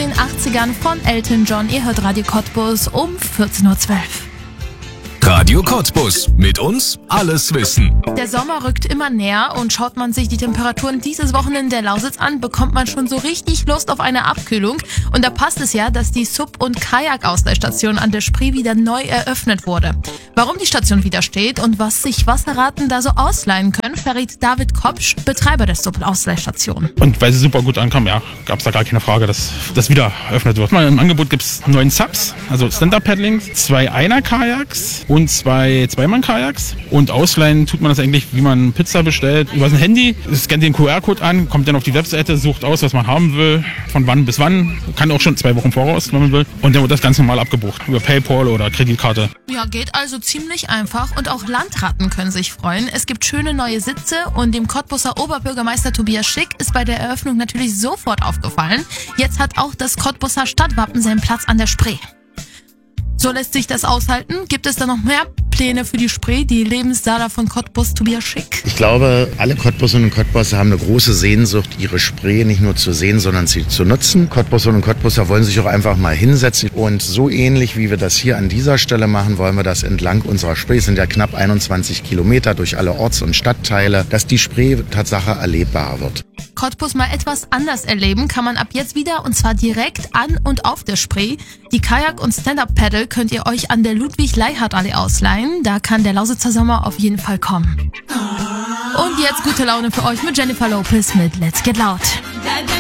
den 80ern von Elton John. Ihr hört Radio Cottbus um 14.12 Uhr. Radio Cottbus. Mit uns alles wissen. Der Sommer rückt immer näher und schaut man sich die Temperaturen dieses Wochenende in der Lausitz an, bekommt man schon so richtig Lust auf eine Abkühlung. Und da passt es ja, dass die Sub- und Kajak-Ausleihstation an der Spree wieder neu eröffnet wurde. Warum die Station wieder steht und was sich Wasserratten da so ausleihen können, verrät David Kopsch, Betreiber der Sub-Ausleihstation. Und weil sie super gut ankam, ja, gab es da gar keine Frage, dass das wieder eröffnet wird. Im Angebot gibt es 9 Subs, also Stand-Up-Paddlings, 2 Einer-Kajaks und 2 Zweimann-Kajaks. Und ausleihen tut man das eigentlich, wie man Pizza bestellt, über sein Handy. Es scannt den QR-Code an, kommt dann auf die Webseite, sucht aus, was man haben will, von wann bis wann. Kann auch schon 2 Wochen voraus, wenn man will. Und dann wird das ganz normal abgebucht, über PayPal oder Kreditkarte. Ja, geht also ziemlich einfach und auch Landratten können sich freuen. Es gibt schöne neue Sitze und dem Cottbuser Oberbürgermeister Tobias Schick ist bei der Eröffnung natürlich sofort aufgefallen. Jetzt hat auch das Cottbuser Stadtwappen seinen Platz an der Spree. So lässt sich das aushalten. Gibt es da noch mehr Pläne für die Spree, die Lebenssaga von Cottbus, Tobias Schick? Ich glaube, alle Cottbusserinnen und Cottbusser haben eine große Sehnsucht, ihre Spree nicht nur zu sehen, sondern sie zu nutzen. Cottbusserinnen und Cottbusser wollen sich auch einfach mal hinsetzen. Und so ähnlich, wie wir das hier an dieser Stelle machen, wollen wir das entlang unserer Spree, es sind ja knapp 21 Kilometer durch alle Orts- und Stadtteile, dass die Spree Tatsache erlebbar wird. Cottbus mal etwas anders erleben kann man ab jetzt wieder, und zwar direkt an und auf der Spree. Die Kajak- und Stand-Up-Paddle könnt ihr euch an der Ludwig-Leichhardt-Allee ausleihen. Da kann der Lausitzer Sommer auf jeden Fall kommen. Und jetzt gute Laune für euch mit Jennifer Lopez mit Let's Get Loud.